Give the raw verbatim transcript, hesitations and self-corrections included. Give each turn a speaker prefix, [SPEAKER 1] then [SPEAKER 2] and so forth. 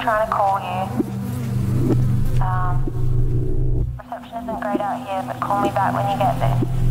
[SPEAKER 1] trying to call you. Um, reception isn't great out here, but call me back when you get there.